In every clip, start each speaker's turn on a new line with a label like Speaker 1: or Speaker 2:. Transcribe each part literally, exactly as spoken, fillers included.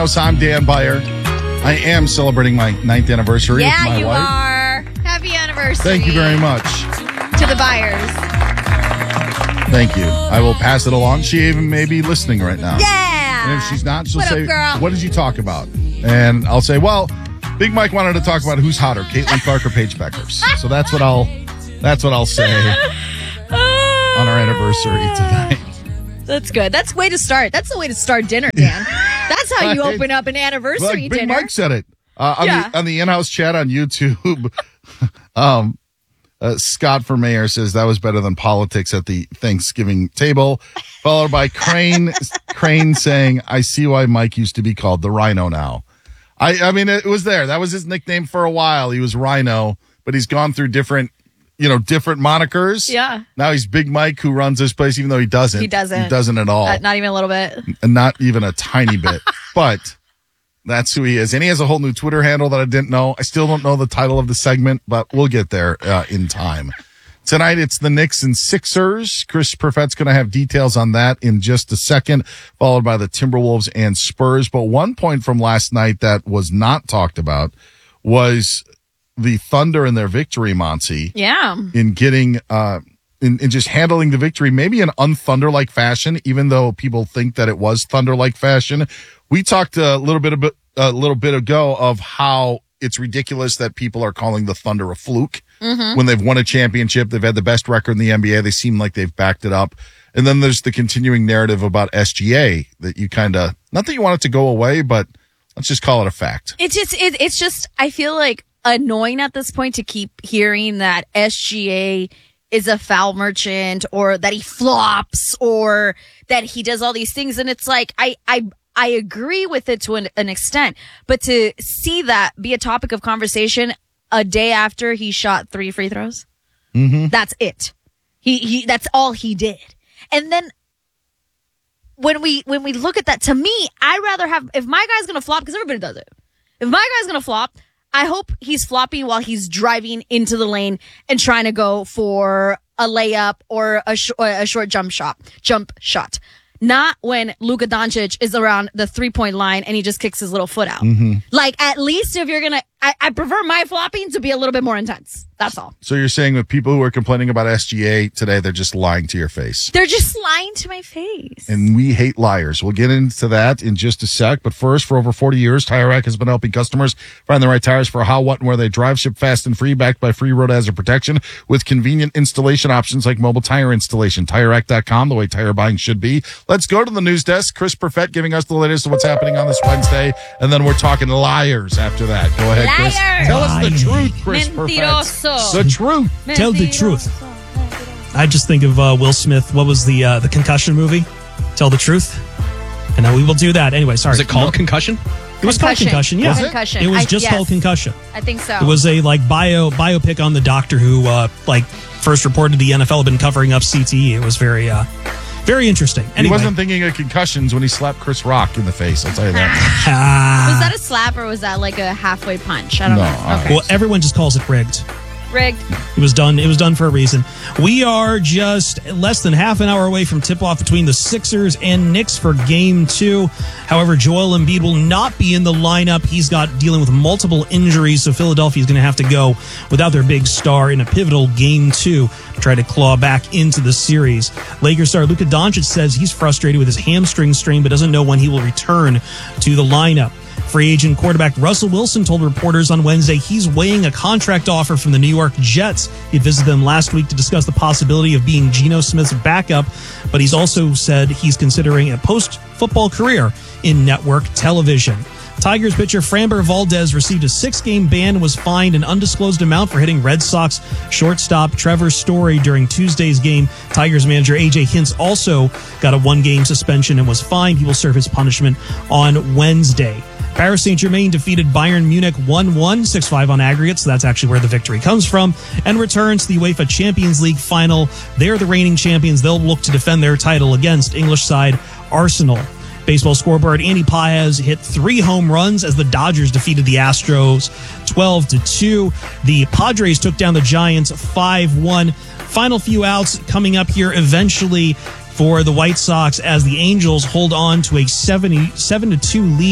Speaker 1: I'm Dan Beyer. I am celebrating my ninth anniversary
Speaker 2: yeah,
Speaker 1: with my
Speaker 2: you
Speaker 1: wife.
Speaker 2: are. Happy anniversary.
Speaker 1: Thank you very much.
Speaker 2: To the Beyers.
Speaker 1: Thank you. I will pass it along. She even may be listening right now.
Speaker 2: Yeah.
Speaker 1: And if she's not, she'll
Speaker 2: What
Speaker 1: say,
Speaker 2: up, girl?
Speaker 1: what did you talk about? And I'll say, well, Big Mike wanted to talk about who's hotter, Caitlin Clark or Paige Beckers. So that's what I'll that's what I'll say on our anniversary tonight.
Speaker 2: That's good. That's the way to start. That's the way to start dinner, Dan. That's how you open up an anniversary
Speaker 1: like Big
Speaker 2: dinner.
Speaker 1: Mike said it uh, on,
Speaker 2: Yeah.
Speaker 1: the, on the in-house chat on YouTube. um, uh, Scott for mayor says that was better than politics at the Thanksgiving table, followed by Crane Crane saying, "I see why Mike used to be called the Rhino now." I, I mean, it was there. That was his nickname for a while. He was Rhino, but he's gone through different, you know, different monikers.
Speaker 2: Yeah.
Speaker 1: Now he's Big Mike, who runs this place, even though he doesn't.
Speaker 2: He doesn't.
Speaker 1: He doesn't at all.
Speaker 2: Uh, not even a little bit.
Speaker 1: And not even a tiny bit. But that's who he is. And he has a whole new Twitter handle that I didn't know. I still don't know the title of the segment, but we'll get there uh, in time. Tonight, it's the Knicks and Sixers. Chris Perfett's going to have details on that in just a second, followed by the Timberwolves and Spurs. But one point from last night that was not talked about was the Thunder and their victory, Monty.
Speaker 2: Yeah.
Speaker 1: In getting, uh, in, in just handling the victory, maybe in un-Thunder-like fashion, even though people think that it was Thunder-like fashion. We talked a little bit, about, a little bit ago of how it's ridiculous that people are calling the Thunder a fluke. Mm-hmm. When they've won a championship, they've had the best record in the N B A. They seem like they've backed it up. And then there's the continuing narrative about S G A that you kind of, not that you want it to go away, but let's just call it a fact.
Speaker 2: It's just, it, it's just, I feel like annoying at this point to keep hearing that S G A is a foul merchant or that he flops or that he does all these things. And it's like, I, I, I agree with it to an, an extent, but to see that be a topic of conversation a day after he shot three free throws, mm-hmm. that's it. He, he, that's all he did. And then when we, when we look at that, to me, I'd rather have, if my guy's going to flop, because everybody does it. If my guy's going to flop, I hope he's flopping while he's driving into the lane and trying to go for a layup or a, sh- a short jump shot, jump shot. Not when Luka Doncic is around the three-point line and he just kicks his little foot out. Mm-hmm. Like, at least if you're going to, I prefer my flopping to be a little bit more intense. That's all.
Speaker 1: So you're saying that people who are complaining about S G A today, they're just lying to your face.
Speaker 2: They're just lying to my face.
Speaker 1: And we hate liars. We'll get into that in just a sec. But first, for over forty years, Tire Rack has been helping customers find the right tires for how, what, and where they drive. Ship fast and free, backed by free road hazard protection with convenient installation options like mobile tire installation. Tire Rack dot com, the way tire buying should be. Let's go to the news desk. Chris Perfett giving us the latest of what's happening on this Wednesday. And then we're talking liars after that. Go ahead, Chris.
Speaker 2: Liars.
Speaker 1: Tell us the truth, Chris
Speaker 2: Mentiroso.
Speaker 1: Perfett. The truth.
Speaker 3: Tell the truth. I just think of uh, Will Smith. What was the uh, the concussion movie? Tell the truth. And now we will do that. Anyway, sorry.
Speaker 4: Was it called
Speaker 3: no.
Speaker 4: Concussion?
Speaker 3: It was called Concussion, yeah.
Speaker 1: Was it?
Speaker 2: Concussion.
Speaker 3: It was
Speaker 2: I-
Speaker 3: just
Speaker 2: yes.
Speaker 3: called Concussion.
Speaker 2: I think so.
Speaker 3: It was a like bio biopic on the doctor who uh, like first reported the N F L had been covering up C T E. It was very uh, very interesting. Anyway,
Speaker 1: He wasn't thinking of concussions when he slapped Chris Rock in the face. I'll tell you that.
Speaker 3: ah.
Speaker 2: Was that a slap or was that like a halfway punch? I don't
Speaker 1: No,
Speaker 2: know.
Speaker 1: uh,
Speaker 2: Okay.
Speaker 3: Well, everyone just calls it rigged.
Speaker 2: Rigged.
Speaker 3: It was done. It was done for a reason. We are just less than half an hour away from tip-off between the Sixers and Knicks for Game Two. However, Joel Embiid will not be in the lineup. He's got dealing with multiple injuries, so Philadelphia is going to have to go without their big star in a pivotal Game Two to try to claw back into the series. Lakers star Luka Doncic says he's frustrated with his hamstring strain, but doesn't know when he will return to the lineup. Free agent quarterback Russell Wilson told reporters on Wednesday he's weighing a contract offer from the New York Jets. He visited them last week to discuss the possibility of being Geno Smith's backup, but he's also said he's considering a post-football career in network television. Tigers pitcher Framber Valdez received a six-game ban and was fined an undisclosed amount for hitting Red Sox shortstop Trevor Story during Tuesday's game. Tigers manager A J Hinch also got a one-game suspension and was fined. He will serve his punishment on Wednesday. Paris Saint-Germain defeated Bayern Munich one one, six five on aggregate, so that's actually where the victory comes from, and returns to the UEFA Champions League final. They're the reigning champions. They'll look to defend their title against English side Arsenal. Baseball scoreboard, Andy Paez hit three home runs as the Dodgers defeated the Astros twelve to two. The Padres took down the Giants five one. Final few outs coming up here eventually for the White Sox as the Angels hold on to a seventy-seven to two lead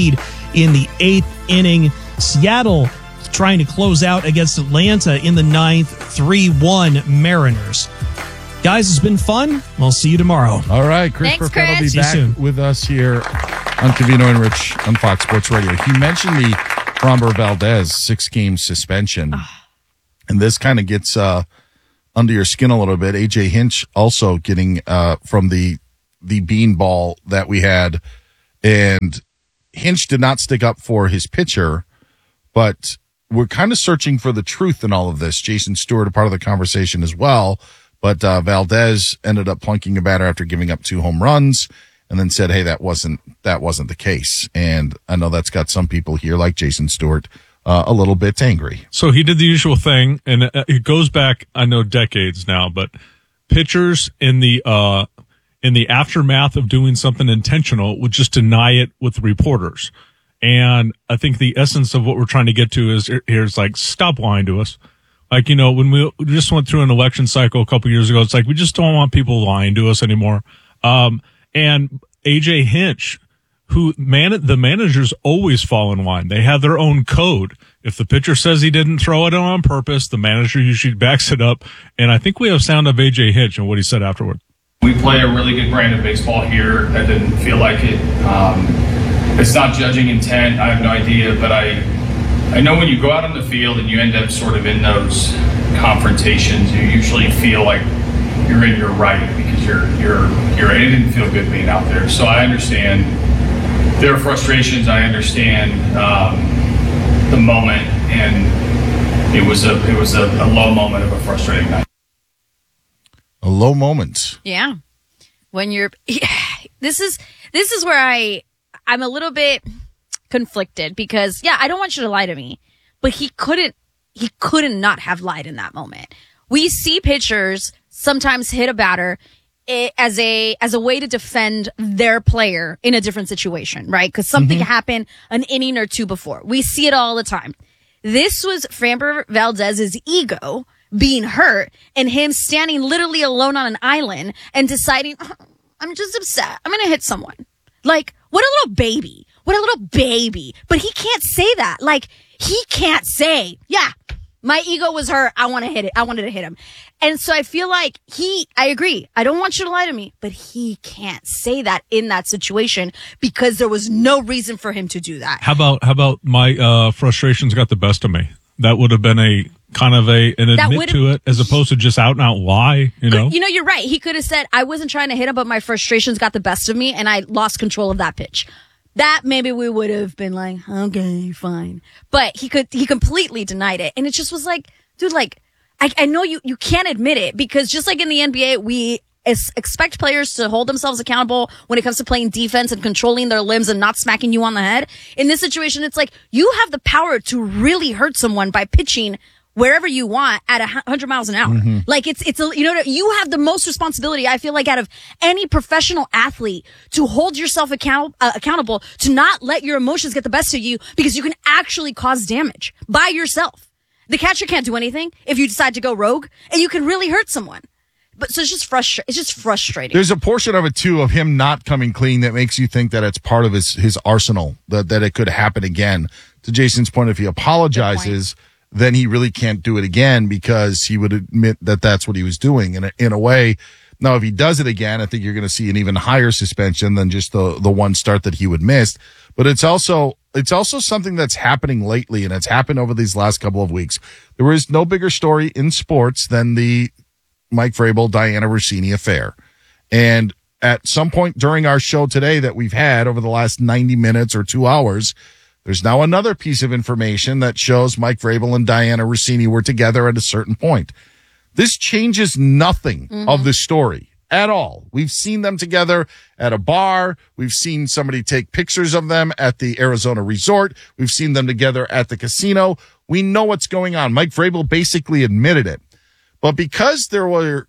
Speaker 3: in the eighth inning. Seattle trying to close out against Atlanta in the ninth, three one Mariners. Guys, it's been fun. We'll see you tomorrow.
Speaker 1: All right, Chris
Speaker 2: Thanks,
Speaker 1: Burkett will be
Speaker 2: Chris.
Speaker 3: See you
Speaker 1: back
Speaker 3: soon.
Speaker 1: with us here on Covino and Rich on Fox Sports Radio. He mentioned the Framber Valdez six-game suspension, and this kind of gets uh, under your skin a little bit. A J Hinch also getting uh, from the the beanball that we had, and Hinch did not stick up for his pitcher, but we're kind of searching for the truth in all of this. Jason Stewart, a part of the conversation as well. But uh, Valdez ended up plunking a batter after giving up two home runs, and then said, "Hey, that wasn't that wasn't the case." And I know that's got some people here, like Jason Stewart, uh, a little bit angry.
Speaker 4: So he did the usual thing, and it goes back, I know, decades now. But pitchers in the uh, in the aftermath of doing something intentional would just deny it with reporters. And I think the essence of what we're trying to get to is here is like, stop lying to us. Like, you know, when we just went through an election cycle a couple years ago, it's like we just don't want people lying to us anymore. Um, and A J Hinch, who man, the managers always fall in line. They have their own code. If the pitcher says he didn't throw it on purpose, the manager usually backs it up. And I think we have sound of A J Hinch and what he said afterward.
Speaker 5: We play a really good brand of baseball here. I didn't feel like it. Um, it's not judging intent. I have no idea, but I. I know when you go out on the field and you end up sort of in those confrontations, you usually feel like you're in your right because you're you're you're. It didn't feel good being out there, so I understand their frustrations. I understand um, the moment, and it was a it was a, a low moment of a frustrating night.
Speaker 1: A low moment.
Speaker 2: Yeah. When you're this is this is where I I'm a little bit conflicted because yeah, I don't want you to lie to me, but he couldn't he couldn't not have lied in that moment. We see pitchers sometimes hit a batter as a as a way to defend their player in a different situation, right? Because something mm-hmm. happened an inning or two before. We see it all the time. This was Framber Valdez's ego being hurt and him standing literally alone on an island and deciding, oh, I'm just upset. I'm going to hit someone. Like, what a little baby. What a little baby. But he can't say that. Like, he can't say, yeah, my ego was hurt. I want to hit it. I wanted to hit him. And so I feel like he, I agree. I don't want you to lie to me, but he can't say that in that situation because there was no reason for him to do that.
Speaker 4: How about, how about my, uh, frustrations got the best of me? That would have been a kind of a, an admit to it as opposed to just out and out lie, you know?
Speaker 2: You know, you're right. He could have said, I wasn't trying to hit him, but my frustrations got the best of me and I lost control of that pitch. That maybe we would have been like, okay, fine. But he could, he completely denied it. And it just was like, dude, like, I, I know you, you can't admit it because just like in the N B A, we es- expect players to hold themselves accountable when it comes to playing defense and controlling their limbs and not smacking you on the head. In this situation, it's like you have the power to really hurt someone by pitching wherever you want at a hundred miles an hour. Mm-hmm. Like it's, it's a, you know, you have the most responsibility, I feel like, out of any professional athlete to hold yourself account, uh, accountable to not let your emotions get the best of you because you can actually cause damage by yourself. The catcher can't do anything if you decide to go rogue and you can really hurt someone. But so it's just frustra- It's just frustrating.
Speaker 1: There's a portion of it too of him not coming clean that makes you think that it's part of his, his arsenal, that, that it could happen again. To Jason's point, if he apologizes, then he really can't do it again because he would admit that that's what he was doing. And in a way, now if he does it again, I think you're going to see an even higher suspension than just the, the one start that he would miss. But it's also, it's also something that's happening lately, and it's happened over these last couple of weeks. There is no bigger story in sports than the Mike Vrabel, Diana Rossini affair. And at some point during our show today that we've had over the last ninety minutes or two hours, there's now another piece of information that shows Mike Vrabel and Diana Rossini were together at a certain point. This changes nothing mm-hmm. of the story at all. We've seen them together at a bar. We've seen somebody take pictures of them at the Arizona resort. We've seen them together at the casino. We know what's going on. Mike Vrabel basically admitted it. But because there were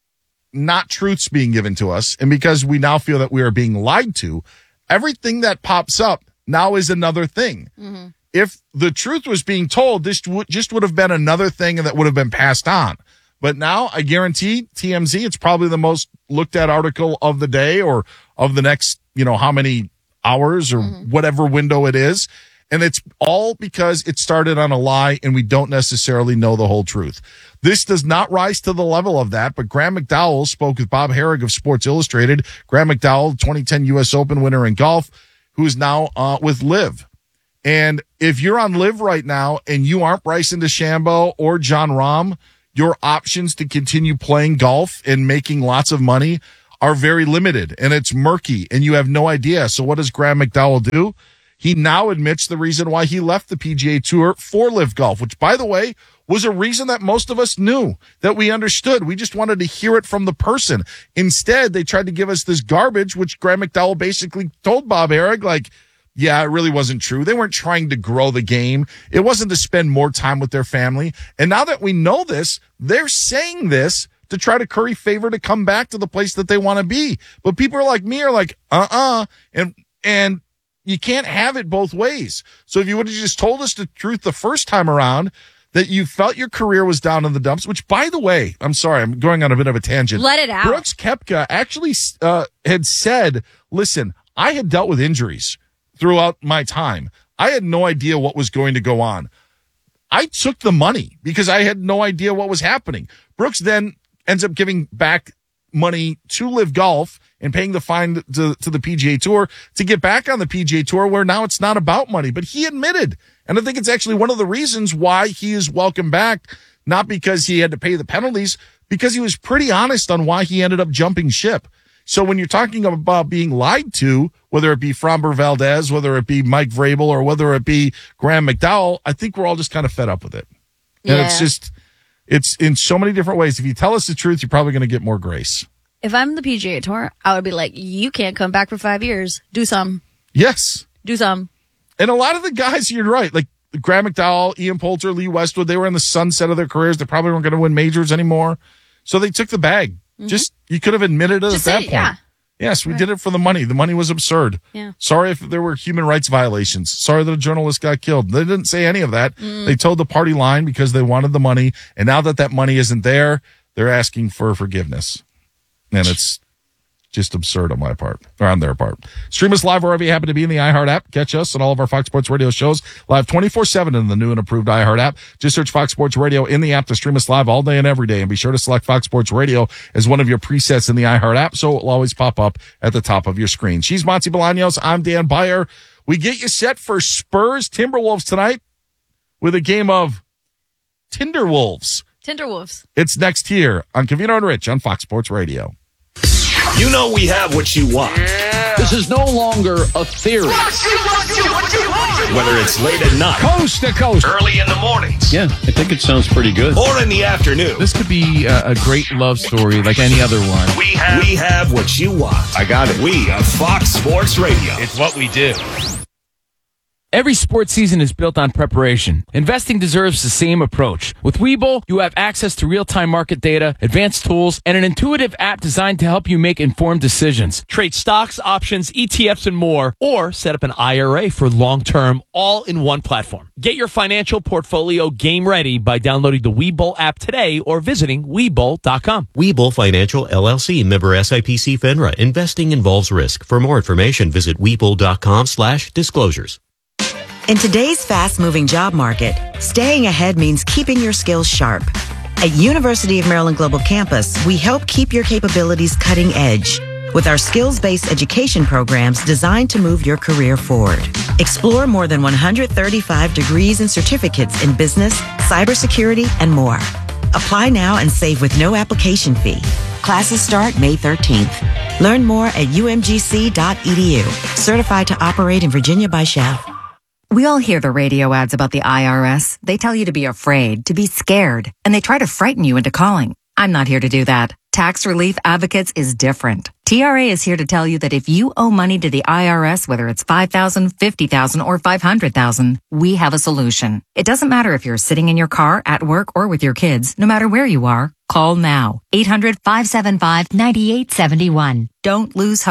Speaker 1: not truths being given to us, and because we now feel that we are being lied to, everything that pops up now is another thing. Mm-hmm. If the truth was being told, this w- just would have been another thing that would have been passed on. But now I guarantee T M Z, it's probably the most looked at article of the day or of the next, you know, how many hours or mm-hmm. whatever window it is. And it's all because it started on a lie and we don't necessarily know the whole truth. This does not rise to the level of that, but Graham McDowell spoke with Bob Harig of Sports Illustrated. Graham McDowell, twenty ten U S Open winner in golf, who is now uh, with LIV. And if you're on LIV right now and you aren't Bryson DeChambeau or Jon Rahm, your options to continue playing golf and making lots of money are very limited, and it's murky, and you have no idea. So what does Graham McDowell do? He now admits the reason why he left the P G A Tour for LIV Golf, which, by the way, was a reason that most of us knew, that we understood. We just wanted to hear it from the person. Instead, they tried to give us this garbage, which Graham McDowell basically told Bob Harig, like, yeah, it really wasn't true. They weren't trying to grow the game. It wasn't to spend more time with their family. And now that we know this, they're saying this to try to curry favor to come back to the place that they want to be. But people are like me are like, uh-uh. And, and, you can't have it both ways. So if you would have just told us the truth the first time around, that you felt your career was down in the dumps, which, by the way, I'm sorry, I'm going on a bit of a tangent.
Speaker 2: Let it out.
Speaker 1: Brooks Koepka actually uh, had said, listen, I had dealt with injuries throughout my time. I had no idea what was going to go on. I took the money because I had no idea what was happening. Brooks then ends up giving back money to LIV Golf and paying the fine to, to the P G A Tour to get back on the P G A Tour, where now it's not about money. But he admitted, and I think it's actually one of the reasons why he is welcome back, not because he had to pay the penalties, because he was pretty honest on why he ended up jumping ship. So when you're talking about being lied to, whether it be Framber Valdez, whether it be Mike Vrabel, or whether it be Graham McDowell, I think we're all just kind of fed up with it. And
Speaker 2: yeah.
Speaker 1: it's just, it's in so many different ways. If you tell us the truth, you're probably going to get more grace.
Speaker 2: If I'm the P G A Tour, I would be like, you can't come back for five years. Do some.
Speaker 1: Yes.
Speaker 2: Do some.
Speaker 1: And a lot of the guys, you're right, like Graham McDowell, Ian Poulter, Lee Westwood, they were in the sunset of their careers. They probably weren't going to win majors anymore. So they took the bag. Mm-hmm. Just, you could have admitted it
Speaker 2: Just
Speaker 1: at that
Speaker 2: say,
Speaker 1: point.
Speaker 2: Yeah.
Speaker 1: Yes, we
Speaker 2: right.
Speaker 1: did it for the money. The money was absurd.
Speaker 2: Yeah.
Speaker 1: Sorry if there were human rights violations. Sorry that a journalist got killed. They didn't say any of that. Mm. They told the party line because they wanted the money. And now that that money isn't there, they're asking for forgiveness. And it's just absurd on my part, or on their part. Stream us live wherever you happen to be in the iHeart app. Catch us and all of our Fox Sports Radio shows live twenty-four seven in the new and improved iHeart app. Just search Fox Sports Radio in the app to stream us live all day and every day. And be sure to select Fox Sports Radio as one of your presets in the iHeart app, so it will always pop up at the top of your screen. She's Monty Bolaños. I'm Dan Beyer. We get you set for Spurs Timberwolves tonight with a game of Tinderwolves.
Speaker 2: Tinderwolves.
Speaker 1: It's next here on Covino and Rich on Fox Sports Radio.
Speaker 6: You know we have what you want.
Speaker 7: Yeah. This is no longer a theory.
Speaker 6: What you, what you, what you want. Whether it's late at night,
Speaker 7: coast to coast,
Speaker 6: early in the mornings,
Speaker 8: yeah, I think it sounds pretty good,
Speaker 6: or in the afternoon.
Speaker 9: This could be a, a great love story like any other one.
Speaker 6: We have, we have what you want.
Speaker 8: I got it.
Speaker 6: We are Fox Sports Radio.
Speaker 8: It's what we do.
Speaker 10: Every sports season is built on preparation. Investing deserves the same approach. With Webull, you have access to real-time market data, advanced tools, and an intuitive app designed to help you make informed decisions.
Speaker 11: Trade stocks, options, E T Fs, and more, or set up an I R A for long-term, all in one platform. Get your financial portfolio game ready by downloading the Webull app today or visiting Webull dot com.
Speaker 12: Webull Financial, L L C, member S I P C FINRA. Investing involves risk. For more information, visit Webull dot com slash disclosures.
Speaker 13: In today's fast-moving job market, staying ahead means keeping your skills sharp. At University of Maryland Global Campus, we help keep your capabilities cutting edge with our skills-based education programs designed to move your career forward. Explore more than one hundred thirty-five degrees and certificates in business, cybersecurity, and more. Apply now and save with no application fee. Classes start May thirteenth. Learn more at U M G C dot E D U. Certified to operate in Virginia by S C H A F.
Speaker 14: We all hear the radio ads about the I R S. They tell you to be afraid, to be scared, and they try to frighten you into calling. I'm not here to do that. Tax Relief Advocates is different. T R A is here to tell you that if you owe money to the I R S, whether it's five thousand dollars, fifty thousand dollars, or five hundred thousand dollars, we have a solution. It doesn't matter if you're sitting in your car, at work, or with your kids. No matter where you are, call now. eight hundred, five seven five, nine eight seven one. Don't lose hope.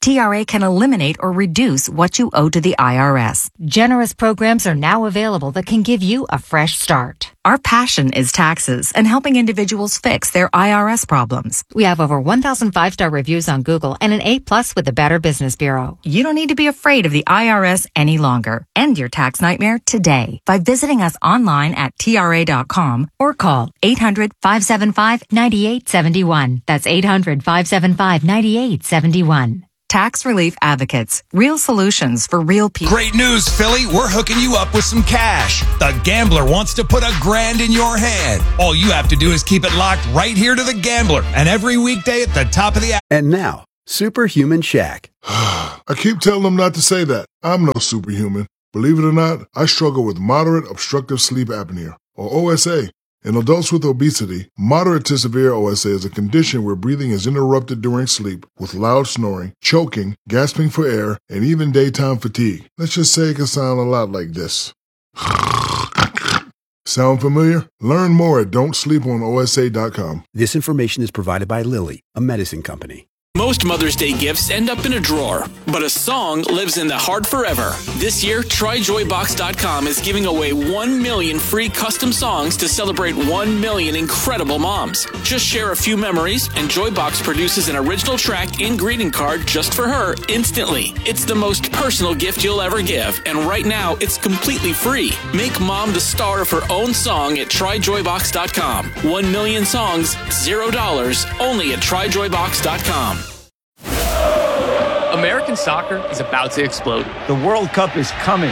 Speaker 14: T R A can eliminate or reduce what you owe to the I R S. Generous programs are now available that can give you a fresh start. Our passion is taxes and helping individuals fix their I R S problems. We have over one thousand five-star reviews on Google and an A plus with the Better Business Bureau. You don't need to be afraid of the I R S any longer. End your tax nightmare today by visiting us online at T R A dot com or call eight hundred, five seven five, nine eight seven one. That's eight hundred, five seven five, nine eight seven one. Tax Relief Advocates. Real solutions for real people.
Speaker 15: Great news, Philly. We're hooking you up with some cash. The Gambler wants to put a grand in your hand. All you have to do is keep it locked right here to The Gambler. And every weekday at the top of the hour.
Speaker 16: And now, Superhuman Shaq.
Speaker 17: I keep telling them not to say that. I'm no superhuman. Believe it or not, I struggle with moderate obstructive sleep apnea, or O S A. In adults with obesity, moderate to severe O S A is a condition where breathing is interrupted during sleep with loud snoring, choking, gasping for air, and even daytime fatigue. Let's just say it can sound a lot like this. Sound familiar? Learn more at don't sleep on O S A dot com.
Speaker 16: This information is provided by Lilly, a medicine company.
Speaker 18: Most Mother's Day gifts end up in a drawer, but a song lives in the heart forever. This year, try joy box dot com is giving away one million free custom songs to celebrate one million incredible moms. Just share a few memories, and Joybox produces an original track and greeting card just for her instantly. It's the most personal gift you'll ever give, and right now, it's completely free. Make mom the star of her own song at try joy box dot com. One million songs, zero dollars, only at try joy box dot com.
Speaker 19: American soccer is about to explode. The World Cup is coming.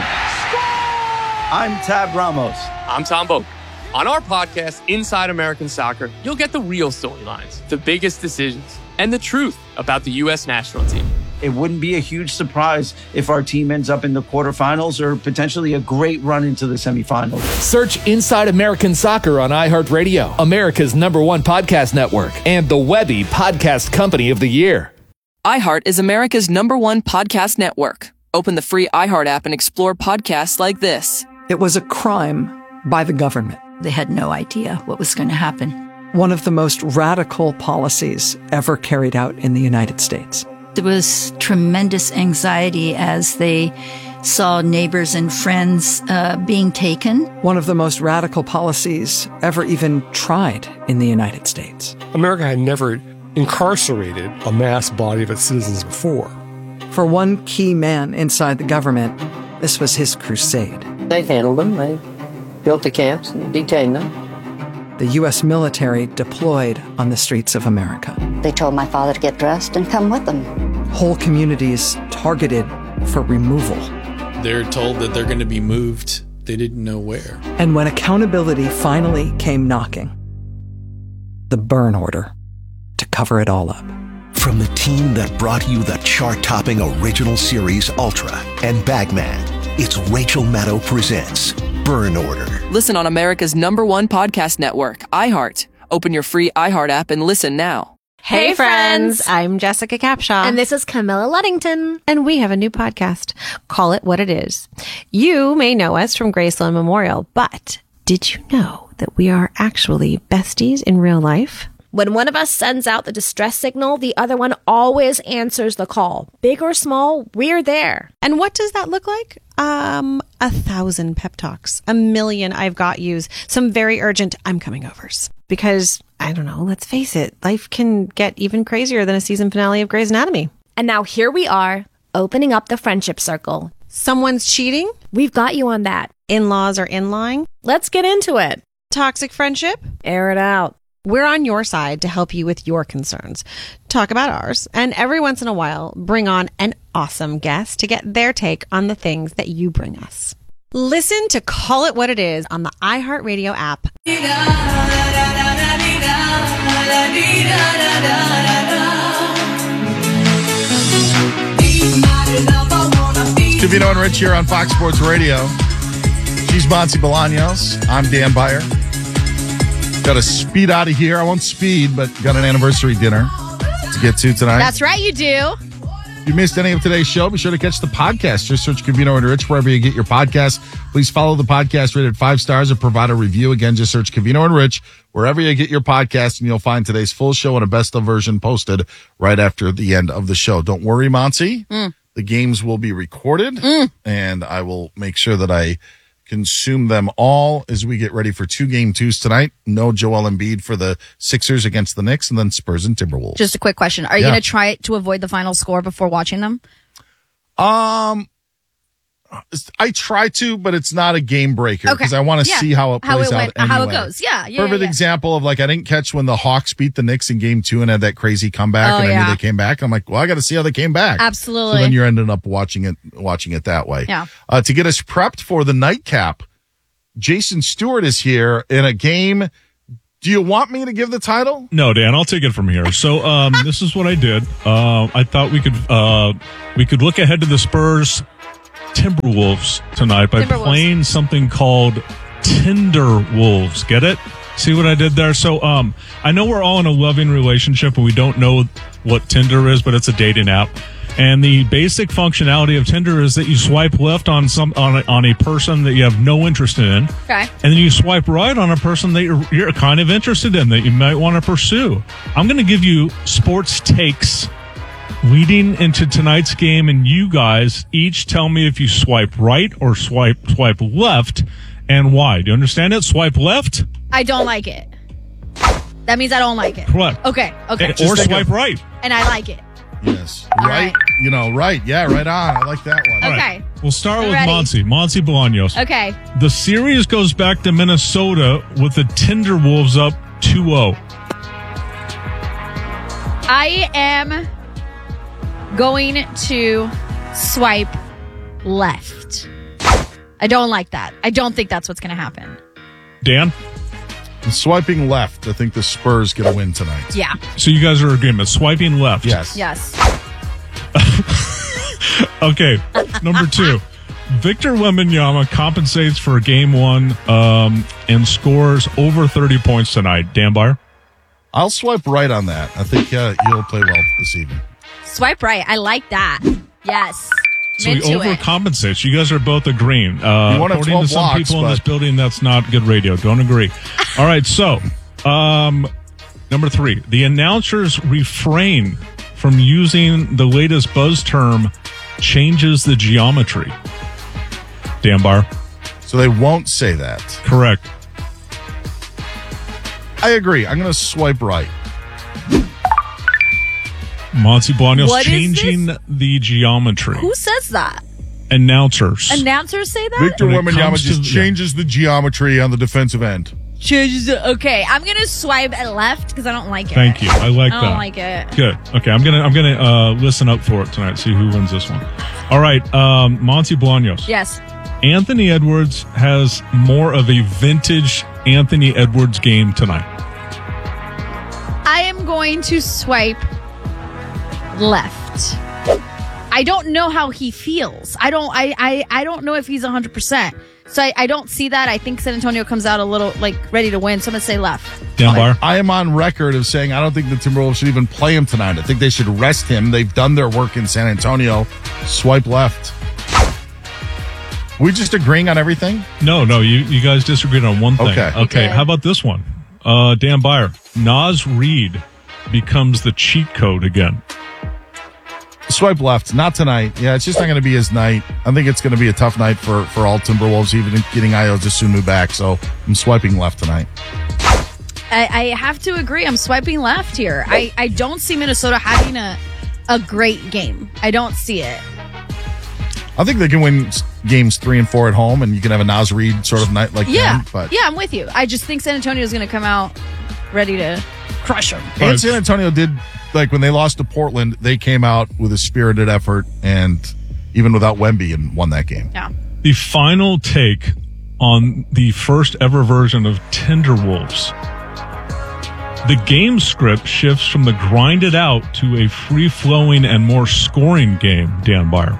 Speaker 19: I'm Tab Ramos. I'm Tom Boak. On our podcast, Inside American Soccer, you'll get the real storylines, the biggest decisions, and the truth about the U S national team. It wouldn't be a huge surprise if our team ends up in the quarterfinals or potentially a great run into the semifinals.
Speaker 10: Search Inside American Soccer on iHeartRadio, America's number one podcast network, and the Webby Podcast Company of the Year.
Speaker 20: iHeart is America's number one podcast network. Open the free iHeart app and explore podcasts like this.
Speaker 21: It was a crime by the government.
Speaker 22: They had no idea what was going to happen.
Speaker 21: One of the most radical policies ever carried out in the United States.
Speaker 22: There was tremendous anxiety as they saw neighbors and friends uh, being taken.
Speaker 21: One of the most radical policies ever even tried in the United States.
Speaker 23: America had never incarcerated a mass body of its citizens before.
Speaker 21: For one key man inside the government, this was his crusade.
Speaker 24: They handled them. They built the camps and detained them.
Speaker 21: The U S military deployed on the streets of America.
Speaker 25: They told my father to get dressed and come with them.
Speaker 21: Whole communities targeted for removal.
Speaker 26: They're told that they're going to be moved. They didn't know where.
Speaker 21: And when accountability finally came knocking, the burn order to cover it all up.
Speaker 27: From the team that brought you the chart-topping original series Ultra and Bagman, it's Rachel Maddow presents Burn Order.
Speaker 20: Listen on America's number one podcast network, iHeart. Open your free iHeart app and listen now.
Speaker 28: Hey friends, I'm Jessica Capshaw.
Speaker 29: And this is Camilla Luddington.
Speaker 28: And we have a new podcast, Call It What It Is. You may know us from Graceland Memorial, but did you know that we are actually besties in real life?
Speaker 29: When one of us sends out the distress signal, the other one always answers the call. Big or small, we're there.
Speaker 28: And what does that look like? Um, a thousand pep talks, a million I've got yous, some very urgent I'm coming overs. Because, I don't know, let's face it, life can get even crazier than a season finale of Grey's Anatomy.
Speaker 29: And now here we are, opening up the friendship circle.
Speaker 28: Someone's cheating?
Speaker 29: We've got you on that.
Speaker 28: In-laws are in-lying?
Speaker 29: Let's get into it.
Speaker 28: Toxic friendship?
Speaker 29: Air it out.
Speaker 28: We're on your side to help you with your concerns. Talk about ours, and every once in a while, bring on an awesome guest to get their take on the things that you bring us. Listen to Call It What It Is on the iHeartRadio app.
Speaker 1: Trevino and Rich here on Fox Sports Radio. She's Monty Bolaños. I'm Dan Beyer. Got to speed out of here. I won't speed, but got an anniversary dinner to get to tonight.
Speaker 2: That's right, you do.
Speaker 1: If you missed any of today's show, be sure to catch the podcast. Just search Covino and Rich wherever you get your podcasts. Please follow the podcast rated five stars and provide a review. Again, just search Covino and Rich wherever you get your podcast, and you'll find today's full show and a best of version posted right after the end of the show. Don't worry, Monty.
Speaker 2: Mm.
Speaker 1: The games will be recorded,
Speaker 2: Mm.
Speaker 1: and I will make sure that I consume them all as we get ready for two game twos tonight. No Joel Embiid for the Sixers against the Knicks, and then Spurs and Timberwolves.
Speaker 2: Just a quick question. Are you
Speaker 1: Yeah.
Speaker 2: going to try to avoid the final score before watching them?
Speaker 1: Um, I try to, but it's not a game breaker
Speaker 2: Okay.
Speaker 1: because I want to
Speaker 2: Yeah.
Speaker 1: see how it
Speaker 2: How
Speaker 1: plays
Speaker 2: it
Speaker 1: out
Speaker 2: went- how it
Speaker 1: anyway.
Speaker 2: goes. Yeah, yeah,
Speaker 1: Perfect
Speaker 2: yeah, yeah.
Speaker 1: example of like I didn't catch when the Hawks beat the Knicks in game two and had that crazy comeback,
Speaker 2: Oh,
Speaker 1: and I
Speaker 2: yeah.
Speaker 1: knew they came back. I'm like, well, I got to see how they came back.
Speaker 2: Absolutely.
Speaker 1: So then you're ending up watching it, watching it that way.
Speaker 2: Yeah.
Speaker 1: Uh, to get us prepped for the nightcap, Jason Stewart is here in a game. Do you want me to give the title?
Speaker 3: No, Dan, I'll take it from here. So, um, this is what I did. Uh, I thought we could, uh, we could look ahead to the Spurs Timberwolves tonight by
Speaker 2: Timberwolves.
Speaker 3: playing something called Tinder Wolves. Get it? See what I did there? So, um, I know we're all in a loving relationship and we don't know what Tinder is, but it's a dating app. And the basic functionality of Tinder is that you swipe left on some on a, on a person that you have no interest in,
Speaker 2: Okay.
Speaker 3: and then you swipe right on a person that you're, you're kind of interested in that you might want to pursue. I'm going to give you sports takes leading into tonight's game, and you guys each tell me if you swipe right or swipe swipe left, and why. Do you understand it? Swipe left,
Speaker 2: I don't like it. That means I don't like it.
Speaker 3: correct.
Speaker 2: Okay. Okay.
Speaker 3: And- or swipe right.
Speaker 2: And I like it.
Speaker 1: Yes.
Speaker 2: All
Speaker 1: Right.
Speaker 2: right.
Speaker 1: You know, right. Yeah, right on. I like that one.
Speaker 3: All
Speaker 2: Okay.
Speaker 3: right. We'll start
Speaker 2: I'm
Speaker 3: with
Speaker 2: ready.
Speaker 3: Monty. Monty Bolaños.
Speaker 2: Okay.
Speaker 3: The series goes back to Minnesota with the Timberwolves up two oh.
Speaker 2: I am going to swipe left. I don't like that. I don't think that's what's going to happen.
Speaker 3: Dan?
Speaker 1: And swiping left, I think the Spurs get a win tonight.
Speaker 2: Yeah.
Speaker 3: So you guys are in agreement. Swiping left.
Speaker 1: Yes.
Speaker 2: Yes.
Speaker 3: Okay. Number two. Victor Wembanyama compensates for game one um, and scores over thirty points tonight. Dan Byer?
Speaker 1: I'll swipe right on that. I think uh, he'll play well this evening.
Speaker 2: Swipe right. I like that. Yes.
Speaker 3: So
Speaker 2: I'm
Speaker 3: he
Speaker 2: into it.
Speaker 3: overcompensates. You guys are both agreeing. Uh,
Speaker 1: You want to have
Speaker 3: according
Speaker 1: twelve
Speaker 3: to some
Speaker 1: blocks,
Speaker 3: people in this
Speaker 1: but-
Speaker 3: building, that's not good radio. Don't agree. All right. So, um, number three, the announcers refrain from using the latest buzz term, changes the geometry. Dan Byer?
Speaker 1: So they won't say that.
Speaker 3: Correct.
Speaker 1: I agree. I'm going to swipe right.
Speaker 3: Monty Bolaños
Speaker 2: What is
Speaker 3: changing the geometry.
Speaker 2: Who says that?
Speaker 3: Announcers.
Speaker 2: Announcers say that?
Speaker 1: Victor
Speaker 3: When it
Speaker 1: Wembanyama
Speaker 3: comes to
Speaker 1: just
Speaker 3: the-
Speaker 1: changes the geometry on the defensive end.
Speaker 2: Changes it. Okay. I'm going to swipe at left because I don't like it.
Speaker 3: Thank you. I like
Speaker 2: I
Speaker 3: that.
Speaker 2: don't like it.
Speaker 3: Good. Okay, I'm gonna I'm gonna uh, listen up for it tonight. See who wins this one. All right, um, Monty Bolaños.
Speaker 2: Yes.
Speaker 3: Anthony Edwards has more of a vintage Anthony Edwards game tonight.
Speaker 2: I am going to swipe left. I don't know how he feels. I don't I I, I don't know if he's one hundred percent. So I, I don't see that. I think San Antonio comes out a little like ready to win. So I'm going to say left.
Speaker 3: Dan Byer?
Speaker 1: I am on record of saying I don't think the Timberwolves should even play him tonight. I think they should rest him. They've done their work in San Antonio. Swipe left. We just agreeing on everything?
Speaker 3: No, no, you, you guys disagreed on one thing.
Speaker 1: Okay.
Speaker 3: Okay, how about this one? Uh, Dan Byer. Nas Reed becomes the cheat code again.
Speaker 1: Swipe left. Not tonight. Yeah, it's just not going to be his night. I think it's going to be a tough night for, for all Timberwolves, even getting Ayo Dosunmu back. So I'm swiping left tonight.
Speaker 2: I, I have to agree. I'm swiping left here. I, I don't see Minnesota having a a great game. I don't see it.
Speaker 1: I think they can win s- games three and four at home, and you can have a Nas Reed sort of night like
Speaker 2: Yeah.
Speaker 1: them. But
Speaker 2: Yeah, I'm with you. I just think San Antonio is going to come out ready to crush them.
Speaker 1: And San Antonio did, like when they lost to Portland, they came out with a spirited effort, and even without Wemby, and won that game.
Speaker 2: Yeah.
Speaker 3: The final take on the first ever version of Timberwolves. The game script shifts from the grinded out to a free-flowing and more scoring game, Dan Byer.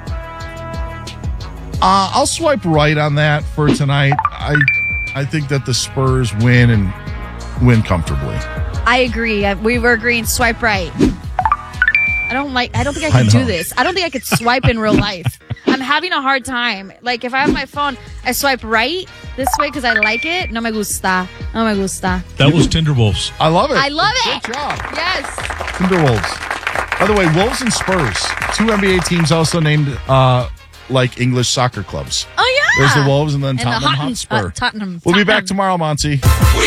Speaker 1: Uh, I'll swipe right on that for tonight. I I think that the Spurs win and win comfortably.
Speaker 2: I agree. I- We were agreeing swipe right. I don't like. I don't think I
Speaker 1: I
Speaker 2: can do
Speaker 1: know.
Speaker 2: this. I don't think I could swipe in real life. I'm having a hard time. Like if I have my phone, I swipe right this way because I like it. No me gusta. No me gusta.
Speaker 3: That was Timberwolves.
Speaker 1: I love it.
Speaker 2: I love it.
Speaker 1: Good job.
Speaker 2: Yes.
Speaker 1: Timberwolves. By the way, Wolves and Spurs, two N B A teams also named uh, like English soccer clubs.
Speaker 2: Oh yeah.
Speaker 1: There's the Wolves and then
Speaker 2: And the
Speaker 1: Tottenham
Speaker 2: Hotten-
Speaker 1: Hotspur.
Speaker 2: uh, Tottenham.
Speaker 1: We'll be back
Speaker 2: Tottenham.
Speaker 1: tomorrow, Monty.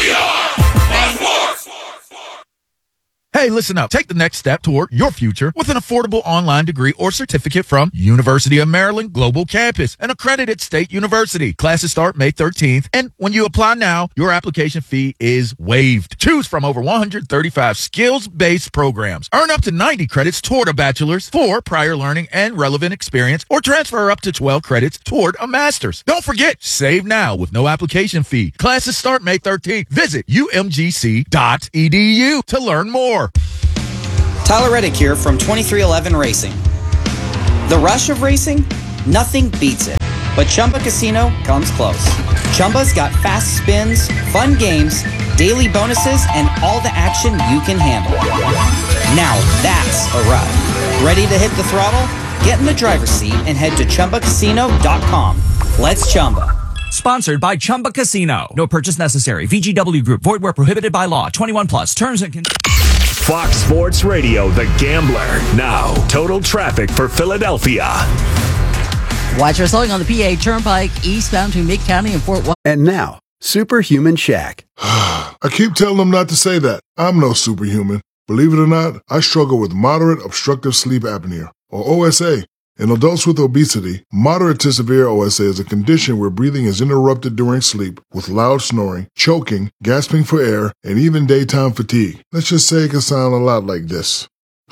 Speaker 4: Hey, listen up. Take the next step toward your future with an affordable online degree or certificate from University of Maryland Global Campus, an accredited state university. Classes start May thirteenth, and when you apply now, your application fee is waived. Choose from over one hundred thirty-five skills-based programs. Earn up to ninety credits toward a bachelor's for prior learning and relevant experience, or transfer up to twelve credits toward a master's. Don't forget, save now with no application fee. Classes start May thirteenth. Visit U M G C dot E D U to learn more.
Speaker 5: Tyler Reddick here from twenty-three eleven Racing. The rush of racing? Nothing beats it. But Chumba Casino comes close. Chumba's got fast spins, fun games, daily bonuses, and all the action you can handle. Now that's a ride. Ready to hit the throttle? Get in the driver's seat and head to Chumba Casino dot com. Let's Chumba.
Speaker 6: Sponsored by Chumba Casino. No purchase necessary. V G W Group. Void where prohibited by law. twenty-one plus. Terms and conditions.
Speaker 7: Fox Sports Radio, The Gambler. Now, total traffic for Philadelphia.
Speaker 8: Watch our slowing on the P A Turnpike eastbound to Mid County and Fort Wayne.
Speaker 16: And now, Superhuman Shaq.
Speaker 17: I keep telling them not to say that. I'm no superhuman. Believe it or not, I struggle with moderate obstructive sleep apnea, or O S A. In adults with obesity, moderate to severe O S A is a condition where breathing is interrupted during sleep with loud snoring, choking, gasping for air, and even daytime fatigue. Let's just say it can sound a lot like this.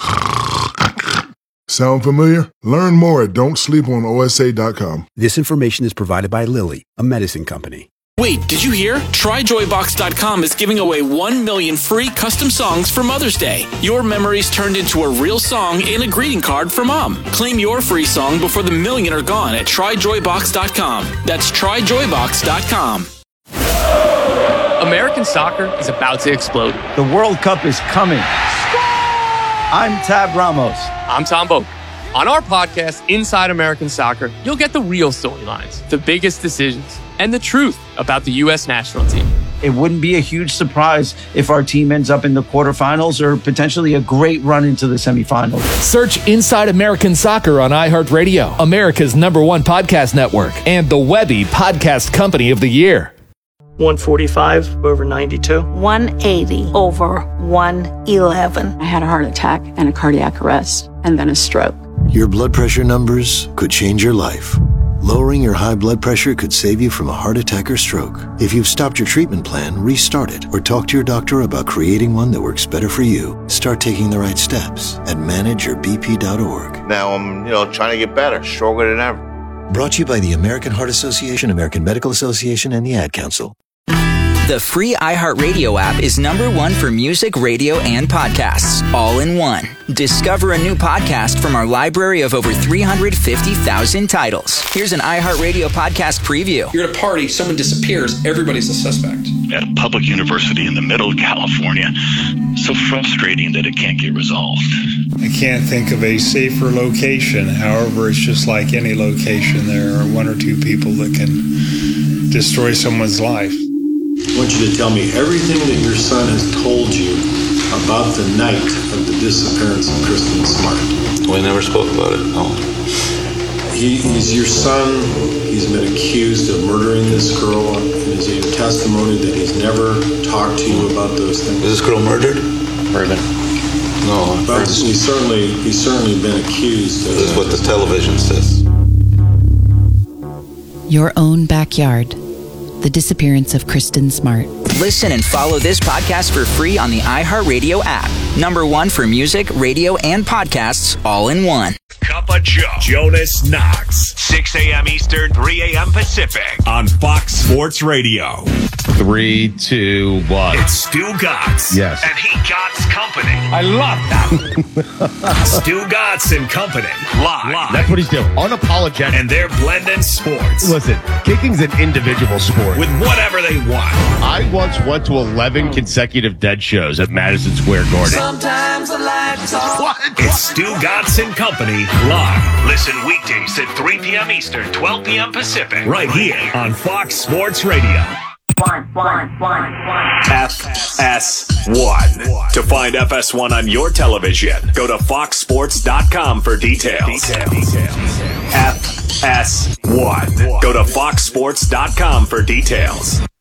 Speaker 17: Sound familiar? Learn more at don't sleep on O S A dot com.
Speaker 16: This information is provided by Lilly, a medicine company.
Speaker 18: Wait, did you hear? try joy box dot com is giving away one million free custom songs for Mother's Day. Your memories turned into a real song and a greeting card for Mom. Claim your free song before the million are gone at try joy box dot com. That's try joy box dot com.
Speaker 19: American soccer is about to explode. The World Cup is coming. I'm Tab Ramos. I'm Tom Boak. On our podcast, Inside American Soccer, you'll get the real storylines, the biggest decisions, and the truth about the U S national team. It wouldn't be a huge surprise if our team ends up in the quarterfinals or potentially a great run into the semifinals.
Speaker 10: Search Inside American Soccer on iHeartRadio, America's number one podcast network, and the Webby Podcast Company of the Year.
Speaker 9: one forty-five over ninety-two.
Speaker 11: one eighty over one eleven. I had a heart attack and a cardiac arrest and then a stroke.
Speaker 27: Your blood pressure numbers could change your life. Lowering your high blood pressure could save you from a heart attack or stroke. If you've stopped your treatment plan, restart it or talk to your doctor about creating one that works better for you. Start taking the right steps at manage your b p dot org.
Speaker 12: Now I'm, you know, trying to get better, stronger than ever.
Speaker 27: Brought to you by the American Heart Association, American Medical Association, and the Ad Council.
Speaker 13: The free iHeartRadio app is number one for music, radio, and podcasts, all in one. Discover a new podcast from our library of over three hundred fifty thousand titles. Here's an iHeartRadio podcast preview.
Speaker 30: You're at a party, someone disappears, everybody's a suspect.
Speaker 31: At a public university in the middle of California, so frustrating that it can't get resolved.
Speaker 32: I can't think of a safer location. However, it's just like any location. There are one or two people that can destroy someone's life.
Speaker 33: I want you to tell me everything that your son has told you about the night of the disappearance of Kristen Smart.
Speaker 12: We never spoke about it, no.
Speaker 33: He, he's your son. He's been accused of murdering this girl. Is it your testimony that he's never talked to you about those things?
Speaker 12: Was this girl murdered?
Speaker 33: Murdered.
Speaker 12: No.
Speaker 33: But he's certainly, he's certainly been accused of
Speaker 12: This is what the television says.
Speaker 34: Your own backyard. The disappearance of Kristen Smart.
Speaker 13: Listen and follow this podcast for free on the iHeartRadio app. Number one for music, radio, and podcasts, all in one.
Speaker 31: Cup
Speaker 7: Papa Joe. Jonas Knox. six a.m. Eastern, three a.m. Pacific. On Fox Sports Radio.
Speaker 1: Three, two, one.
Speaker 7: It's Stu Gatz.
Speaker 1: Yes.
Speaker 7: And he Gatz Company.
Speaker 1: I love that.
Speaker 7: Stu Gatz and Company. Live. Live.
Speaker 1: That's what he's doing. Unapologetic.
Speaker 7: And they're blending sports.
Speaker 1: Listen, kicking's an individual sport.
Speaker 7: With whatever they want.
Speaker 1: I once went to eleven consecutive dead shows at Madison Square Garden.
Speaker 2: Sometimes the lights off.
Speaker 7: What? It's Stu Gatz and Company live. Listen weekdays at three p.m. Eastern, twelve p.m. Pacific. Right here on Fox Sports Radio.
Speaker 11: One, one, one, one.
Speaker 7: F S one. To find F S one on your television, go to fox sports dot com for details. Detail. Detail. F S one. Go to fox sports dot com for details.